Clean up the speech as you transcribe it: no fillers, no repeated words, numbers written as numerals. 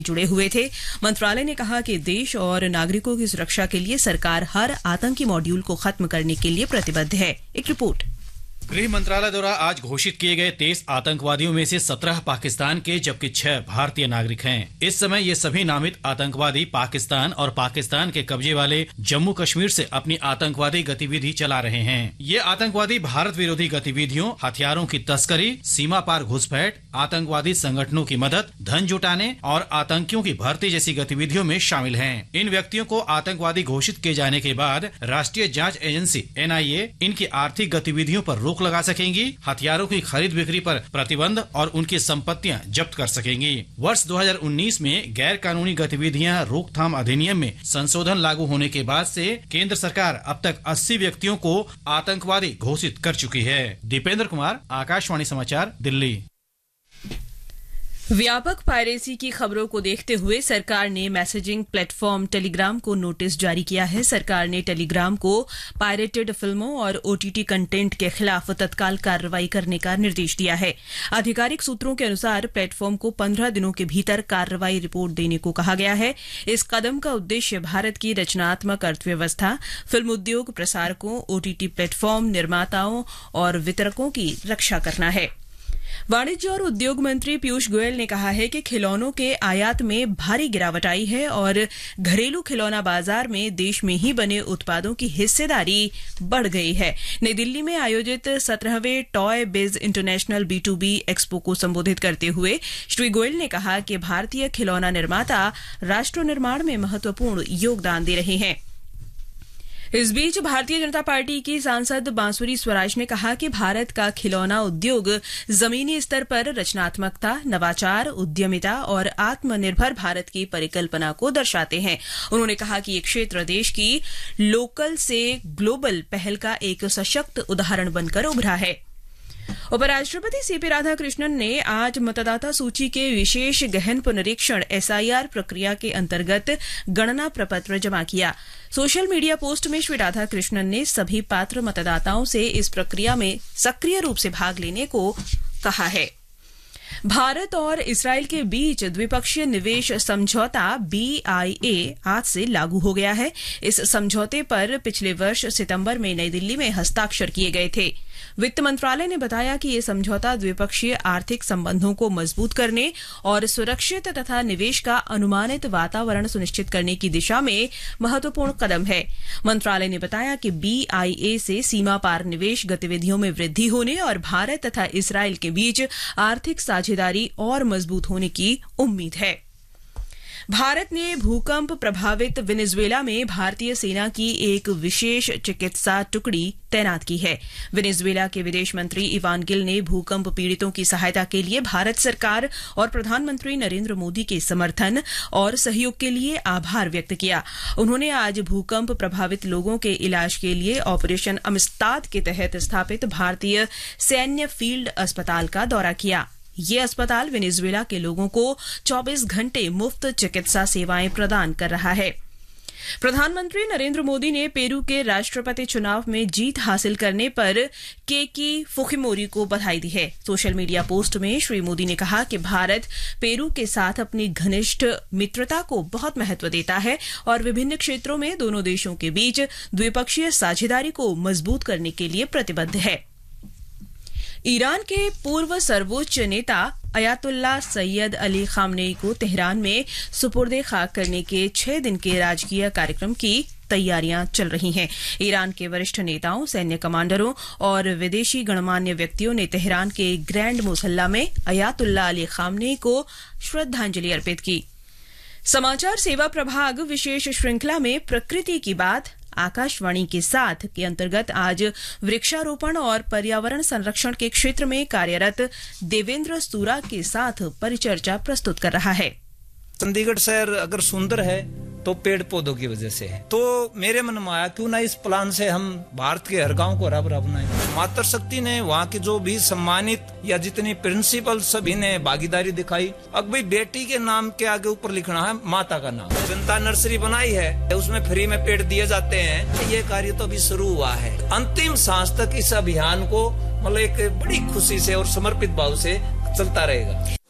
जुड़े हुए थे। मंत्रालय ने कहा कि देश और नागरिकों की सुरक्षा के लिए सरकार हर आतंकी मॉड्यूल को खत्म करने के लिए प्रतिबद्ध है। एक रिपोर्ट। गृह मंत्रालय द्वारा आज घोषित किए गए 23 आतंकवादियों में से 17 पाकिस्तान के जबकि 6 भारतीय नागरिक हैं। इस समय ये सभी नामित आतंकवादी पाकिस्तान और पाकिस्तान के कब्जे वाले जम्मू कश्मीर से अपनी आतंकवादी गतिविधि चला रहे हैं। ये आतंकवादी भारत विरोधी गतिविधियों, हथियारों की तस्करी, सीमा पार घुसपैठ, आतंकवादी संगठनों की मदद, धन जुटाने और आतंकियों की भर्ती जैसी गतिविधियों में शामिल हैं। इन व्यक्तियों को आतंकवादी घोषित किए जाने के बाद राष्ट्रीय जांच एजेंसी NIA इनकी आर्थिक गतिविधियों पर रोक लगा सकेंगी, हथियारों की खरीद बिक्री पर प्रतिबंध और उनकी संपत्तियां जब्त कर सकेंगी। वर्ष 2019 में गैर कानूनी गतिविधियां रोकथाम अधिनियम में संशोधन लागू होने के बाद से केंद्र सरकार अब तक 80 व्यक्तियों को आतंकवादी घोषित कर चुकी है। दीपेंद्र कुमार, आकाशवाणी समाचार, दिल्ली। व्यापक पायरेसी की खबरों को देखते हुए सरकार ने मैसेजिंग प्लेटफॉर्म टेलीग्राम को नोटिस जारी किया है। सरकार ने टेलीग्राम को पायरेटेड फिल्मों और OTT कंटेंट के खिलाफ तत्काल कार्रवाई करने का निर्देश दिया है। आधिकारिक सूत्रों के अनुसार प्लेटफॉर्म को 15 दिनों के भीतर कार्रवाई रिपोर्ट देने को कहा गया है। इस कदम का उद्देश्य भारत की रचनात्मक अर्थव्यवस्था, फिल्म उद्योग, प्रसारकों, OTT प्लेटफॉर्म निर्माताओं और वितरकों की रक्षा करना है। वाणिज्य और उद्योग मंत्री पीयूष गोयल ने कहा है कि खिलौनों के आयात में भारी गिरावट आई है और घरेलू खिलौना बाजार में देश में ही बने उत्पादों की हिस्सेदारी बढ़ गई है। नई दिल्ली में आयोजित 17वें टॉय बिज इंटरनेशनल B2B एक्सपो को संबोधित करते हुए श्री गोयल ने कहा कि भारतीय खिलौना निर्माता राष्ट्र निर्माण में महत्वपूर्ण योगदान दे रहे हैं। इस बीच भारतीय जनता पार्टी की सांसद बांसुरी स्वराज ने कहा कि भारत का खिलौना उद्योग जमीनी स्तर पर रचनात्मकता, नवाचार, उद्यमिता और आत्मनिर्भर भारत की परिकल्पना को दर्शाते हैं। उन्होंने कहा कि ये क्षेत्र देश की लोकल से ग्लोबल पहल का एक सशक्त उदाहरण बनकर उभरा है। उपराष्ट्रपति CP राधाकृष्णन ने आज मतदाता सूची के विशेष गहन पुनरीक्षण SIR प्रक्रिया के अंतर्गत गणना प्रपत्र जमा किया। सोशल मीडिया पोस्ट में श्री राधाकृष्णन ने सभी पात्र मतदाताओं से इस प्रक्रिया में सक्रिय रूप से भाग लेने को कहा है। भारत और इस्राएल के बीच द्विपक्षीय निवेश समझौता BIA आज से लागू हो गया है। इस समझौते पर पिछले वर्ष सितंबर में नई दिल्ली में हस्ताक्षर किए गए थे। वित्त मंत्रालय ने बताया कि ये समझौता द्विपक्षीय आर्थिक संबंधों को मजबूत करने और सुरक्षित तथा निवेश का अनुमानित वातावरण सुनिश्चित करने की दिशा में महत्वपूर्ण कदम है। मंत्रालय ने बताया कि BIA से सीमा पार निवेश गतिविधियों में वृद्धि होने और भारत तथा इस्राएल के बीच आर्थिक साझेदारी और मजबूत होने की उम्मीद है। भारत ने भूकंप प्रभावित वेनेजुएला में भारतीय सेना की एक विशेष चिकित्सा टुकड़ी तैनात की है। वेनेजुएला के विदेश मंत्री इवान गिल ने भूकंप पीड़ितों की सहायता के लिए भारत सरकार और प्रधानमंत्री नरेंद्र मोदी के समर्थन और सहयोग के लिए आभार व्यक्त किया। उन्होंने आज भूकंप प्रभावित लोगों के इलाज के लिए ऑपरेशन अमिस्ताद के तहत स्थापित भारतीय सैन्य फील्ड अस्पताल का दौरा किया। ये अस्पताल वेनेजुएला के लोगों को 24 घंटे मुफ्त चिकित्सा सेवाएं प्रदान कर रहा है। प्रधानमंत्री नरेंद्र मोदी ने पेरू के राष्ट्रपति चुनाव में जीत हासिल करने पर केकी फुजिमोरी को बधाई दी है। सोशल मीडिया पोस्ट में श्री मोदी ने कहा कि भारत पेरू के साथ अपनी घनिष्ठ मित्रता को बहुत महत्व देता है और विभिन्न क्षेत्रों में दोनों देशों के बीच द्विपक्षीय साझेदारी को मजबूत करने के लिए प्रतिबद्ध है। ईरान के पूर्व सर्वोच्च नेता अयातुल्ला सैयद अली खामनेई को तेहरान में सुपुर्दे खाक करने के 6 दिन के राजकीय कार्यक्रम की तैयारियां चल रही हैं। ईरान के वरिष्ठ नेताओं, सैन्य कमांडरों और विदेशी गणमान्य व्यक्तियों ने तेहरान के ग्रैंड मुसल्ला में अयातुल्ला अली खामनेई को श्रद्धांजलि अर्पित की। समाचार सेवा प्रभाग विशेष श्रृंखला में प्रकृति की बात आकाशवाणी के साथ के अंतर्गत आज वृक्षारोपण और पर्यावरण संरक्षण के क्षेत्र में कार्यरत देवेंद्र सूरा के साथ परिचर्चा प्रस्तुत कर रहा है। चंडीगढ़ शहर अगर सुंदर है तो पेड़ पौधों की वजह से है। तो मेरे मन में आया क्यों ना इस प्लान से हम भारत के हर गांव को हरा भरा बनाएं। मातृशक्ति ने वहाँ के जो भी सम्मानित या जितनी प्रिंसिपल सभी ने भागीदारी दिखाई। अब भाई बेटी के नाम के आगे ऊपर लिखना है माता का नाम। जनता नर्सरी बनाई है, उसमें फ्री में पेड़ दिए जाते हैं। ये कार्य तो अभी शुरू हुआ है। अंतिम सांस तक इस अभियान को मतलब एक बड़ी खुशी से और समर्पित भाव से चलता रहेगा।